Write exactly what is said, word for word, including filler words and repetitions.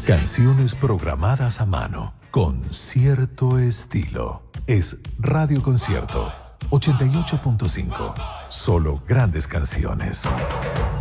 Canciones programadas a mano, con cierto estilo. Es Radio Concierto ochenta y ocho punto cinco. Solo grandes canciones.